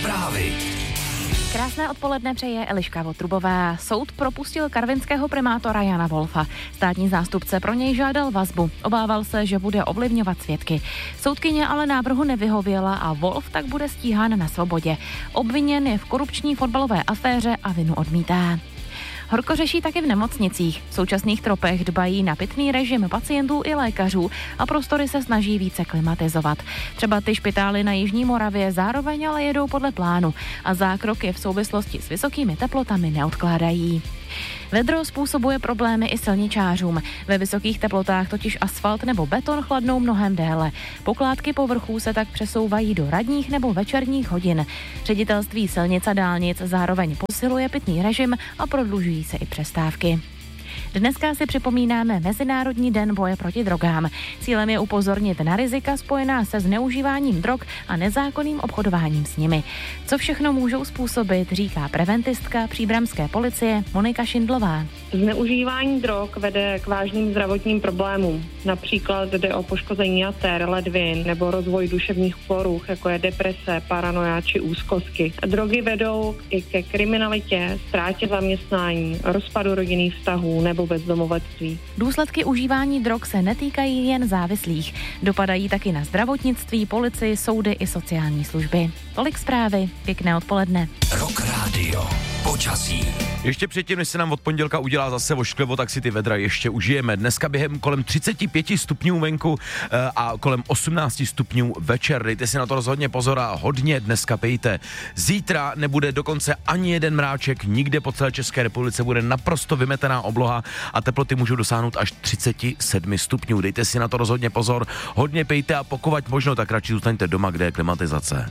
Zprávy. Krásné odpoledne přeje Eliška Votrubová. Soud propustil karvinského primátora Jana Wolfa. Státní zástupce pro něj žádal vazbu. Obával se, že bude ovlivňovat svědky. Soudkyně ale návrhu nevyhověla a Wolf tak bude stíhán na svobodě. Obviněn je v korupční fotbalové aféře a vinu odmítá. Horko řeší taky v nemocnicích. V současných tropech dbají na pitný režim pacientů i lékařů a prostory se snaží více klimatizovat. Třeba ty špitály na Jižní Moravě zároveň ale jedou podle plánu a zákroky v souvislosti s vysokými teplotami neodkládají. Vedro způsobuje problémy i silničářům. Ve vysokých teplotách totiž asfalt nebo beton chladnou mnohem déle. Pokládky povrchů se tak přesouvají do ranních nebo večerních hodin. Ředitelství silnic a dálnic zároveň posiluje pitný režim a prodlužují se i přestávky. Dneska si připomínáme Mezinárodní den boje proti drogám. Cílem je upozornit na rizika spojená se zneužíváním drog a nezákonným obchodováním s nimi. Co všechno můžou způsobit, říká preventistka příbramské policie Monika Šindlová. Zneužívání drog vede k vážným zdravotním problémům. Například jde o poškození jater, ledvin nebo rozvoj duševních poruch, jako je deprese, paranoia či úzkosti. Drogy vedou i ke kriminalitě, ztrátě zaměstnání, rozpadu rodinných vztahů nebo bezdomovectví. Důsledky užívání drog se netýkají jen závislých. Dopadají taky na zdravotnictví, policii, soudy i sociální služby. Tolik zprávy, pěkné odpoledne. Rock Radio. Počasí. Ještě předtím, než se nám od pondělka udělá zase vošklivo, tak si ty vedra ještě užijeme. Dneska během kolem 35 stupňů venku a kolem 18 stupňů večer. Dejte si na to rozhodně pozor a hodně dneska pejte. Zítra nebude dokonce ani jeden mráček, nikde po celé České republice bude naprosto vymetená obloha a teploty můžou dosáhnout až 37 stupňů. Dejte si na to rozhodně pozor, hodně pejte a pokud možno, tak radši zůstaňte doma, kde je klimatizace.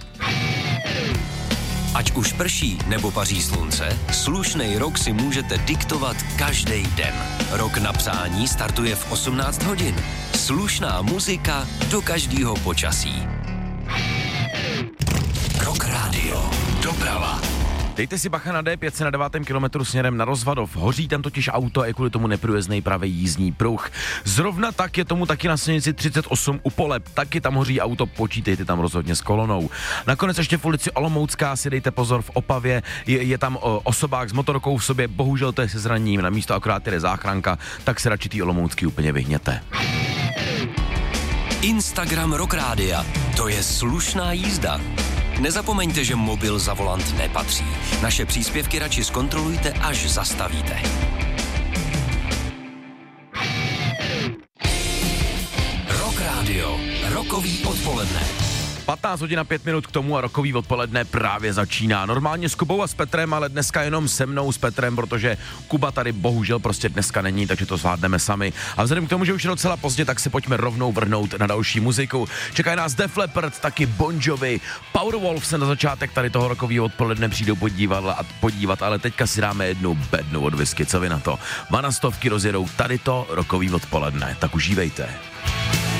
Ať už prší nebo paří slunce, slušnej rok si můžete diktovat každý den. Rok na přání startuje v 18 hodin. Slušná muzika do každého počasí. Rock Radio. Doprava. Dejte si bacha na D5 na 9. kilometru směrem na Rozvadov. Hoří tam totiž auto a je kvůli tomu neprůjezdnej pravý jízdní pruh. Zrovna tak je tomu taky na silnici 38 u Poleb. Taky tam hoří auto, počítejte tam rozhodně s kolonou. Nakonec ještě v ulici Olomoucká si dejte pozor v Opavě. Je tam osobák s motorkou v sobě, bohužel to je se zraněním. Na místo akorát jde záchranka, tak se radši tý Olomoucký úplně vyhněte. Instagram Rock Rádia. To je slušná jízda. Nezapomeňte, že mobil za volant nepatří. Naše příspěvky radši zkontrolujte, až zastavíte. Rock Radio. Rokový odpoledne. 15 hodin a 5 minut k tomu a rokový odpoledne právě začíná. Normálně s Kubou a s Petrem, ale dneska jenom se mnou s Petrem, protože Kuba tady bohužel prostě dneska není, takže to zvládneme sami. A vzhledem k tomu, že už je docela pozdě, tak se pojďme rovnou vrhnout na další muziku. Čekají nás Def Leppard, taky Bon Jovi, Powerwolf se na začátek tady toho rokového odpoledne přijdou podívat, ale teďka si dáme jednu bednu od whisky, co vy na to? Vanastovky rozjedou tady to rokový odpoledne, tak užívejte.